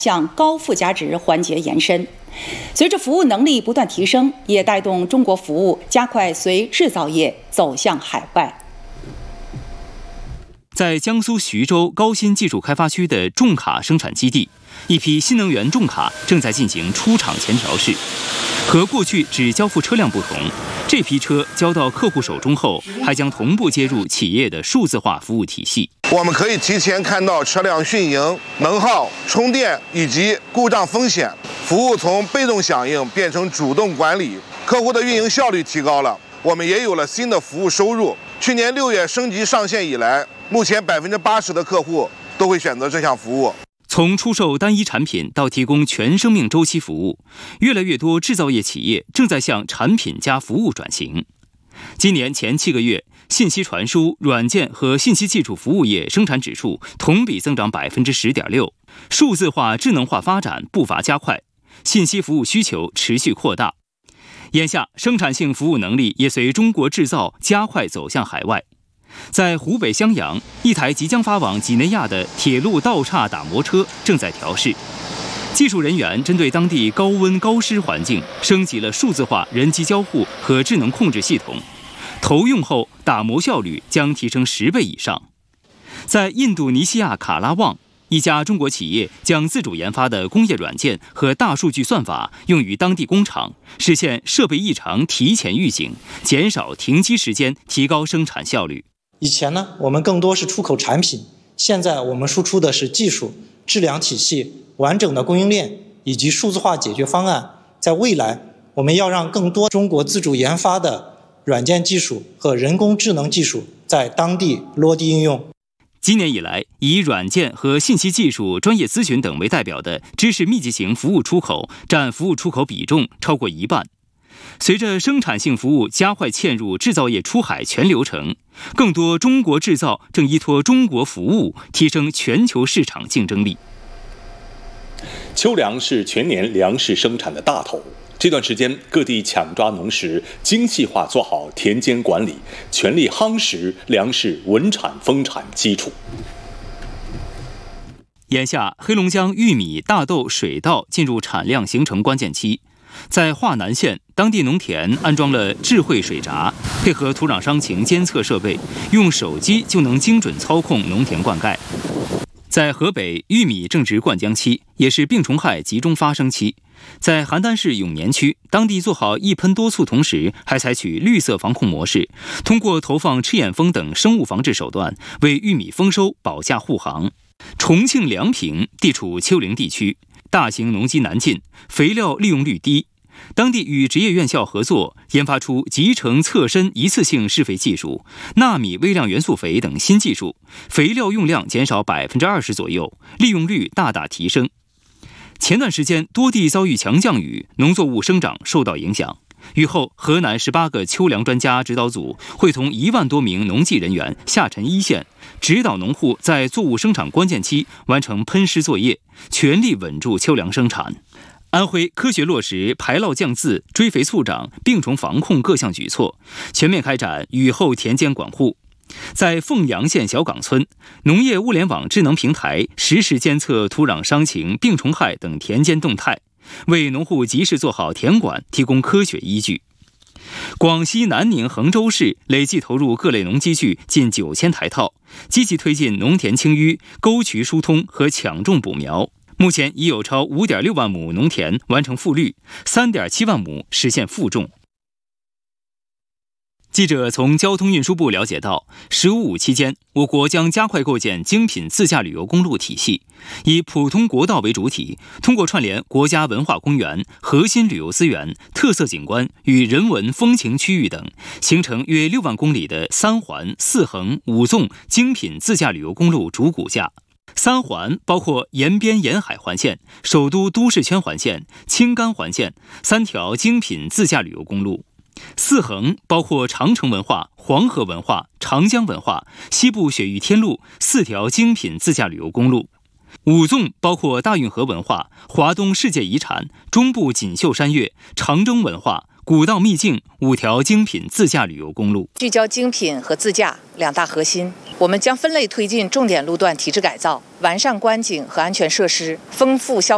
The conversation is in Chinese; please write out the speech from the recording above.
向高附加值环节延伸。随着服务能力不断提升，也带动中国服务加快随制造业走向海外。 在江苏徐州高新技术开发区的重卡生产基地，一批新能源重卡正在进行出厂前调试。和过去只交付车辆不同，这批车交到客户手中后，还将同步接入企业的数字化服务体系。 我们可以提前看到车辆运营、能耗、充电以及故障风险，服务从被动响应变成主动管理，客户的运营效率提高了，我们也有了新的服务收入。去年6月升级上线以来，目前80%的客户都会选择这项服务。 从出售单一产品到提供全生命周期服务，越来越多制造业企业正在向产品加服务转型。今年前7个月，信息传输、软件和信息技术服务业生产指数同比增长10.6%，数字化、智能化发展步伐加快，信息服务需求持续扩大。眼下，生产性服务能力也随中国制造加快走向海外。在湖北襄阳，一台即将发往几内亚的铁路道岔打磨车正在调试。技术人员针对当地高温高湿环境，升级了数字化人机交互和智能控制系统。投用后，打磨效率将提升10倍以上。在印度尼西亚卡拉旺，一家中国企业将自主研发的工业软件和大数据算法用于当地工厂，实现设备异常提前预警，减少停机时间，提高生产效率。 以前呢，我们更多是出口产品，现在我们输出的是技术、质量体系、完整的供应链以及数字化解决方案。在未来，我们要让更多中国自主研发的软件技术和人工智能技术在当地落地应用。 今年以来，以软件和信息技术、专业咨询等为代表的知识密集型服务出口占服务出口比重超过1半。随着生产性服务加快嵌入制造业出海全流程，更多中国制造正依托中国服务提升全球市场竞争力。 秋粮是全年粮食生产的大头，这段时间各地抢抓农时，精细化做好田间管理，全力夯实粮食稳产丰产基础。 眼下，黑龙江玉米、大豆、水稻进入产量形成关键期。在华南县，当地农田安装了智慧水闸，配合土壤伤情监测设备，用手机就能精准操控农田灌溉。在河北，玉米正值灌浆期，也是病虫害集中发生期。在邯郸市永年区，当地做好一喷多促，同时还采取绿色防控模式，通过投放赤眼蜂等生物防治手段，为玉米丰收保驾护航。重庆梁平地处丘陵地区，大型农机难进，肥料利用率低。当地与职业院校合作，研发出集成侧身一次性施肥技术、纳米微量元素肥等新技术，肥料用量减少20%左右，利用率大大提升。前段时间多地遭遇强降雨，农作物生长受到影响。雨后，河南18个秋粮专家指导组会同1万多名农技人员下沉一线，指导农户在作物生产关键期完成喷施作业，全力稳住秋粮生产。安徽科学落实排涝降渍、追肥促长、病虫防控各项举措，全面开展雨后田间管护。在凤阳县小岗村，农业物联网智能平台实时监测土壤伤情、病虫害等田间动态，为农户及时做好田管提供科学依据。广西南宁衡州市累计投入各类农机具近9000台套，积极推进农田清淤、沟渠疏通和抢种补苗。目前已有超5.6万亩农田完成复绿，3.7万亩实现复种。记者从交通运输部了解到，15.5期间，我国将加快构建精品自驾旅游公路体系，以普通国道为主体，通过串联国家文化公园、核心旅游资源、特色景观与人文风情区域等，形成约6万公里的3环、4横、5纵精品自驾旅游公路主骨架。3环包括延边沿海环线、首都都市圈环线、青甘环线3条精品自驾旅游公路。4横包括长城文化、黄河文化、长江文化、西部雪域天路4条精品自驾旅游公路。5纵包括大运河文化、华东世界遗产、中部锦绣山岳、长征文化、古道秘境5条精品自驾旅游公路。 聚焦精品和自驾2大核心，我们将分类推进重点路段体制改造，完善观景和安全设施，丰富消费